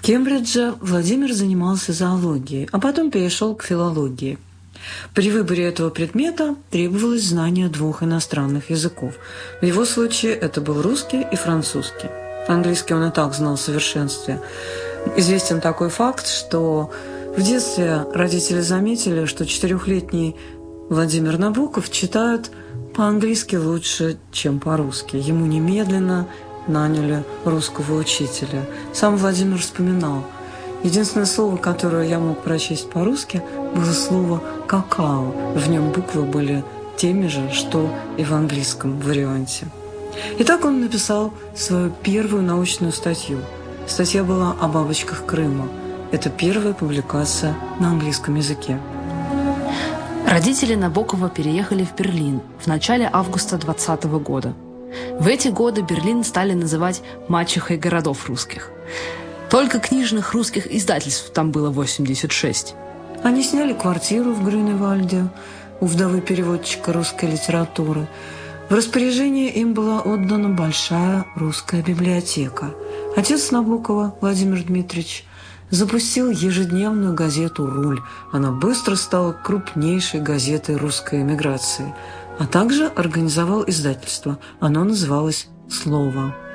Кембридже Владимир занимался зоологией, а потом перешел к филологии. При выборе этого предмета требовалось знание 2 иностранных языков. В его случае это был русский и французский. Английский он и так знал в совершенстве. Известен такой факт, что в детстве родители заметили, что 4-летний Владимир Набоков читает по-английски лучше, чем по-русски. Ему немедленно наняли русского учителя. Сам Владимир вспоминал: единственное слово, которое я мог прочесть по-русски, было слово «какао». В нем буквы были теми же, что и в английском варианте. И так он написал свою первую научную статью. Статья была о бабочках Крыма. Это первая публикация на английском языке. Родители Набокова переехали в Берлин в начале августа 2020 года. В эти годы Берлин стали называть «мачехой городов русских». Только книжных русских издательств там было 86. Они сняли квартиру в Грюневальде у вдовы переводчика русской литературы. В распоряжение им была отдана большая русская библиотека. Отец Набокова, Владимир Дмитриевич, запустил ежедневную газету «Руль». Она быстро стала крупнейшей газетой русской эмиграции, а также организовал издательство. Оно называлось «Слово».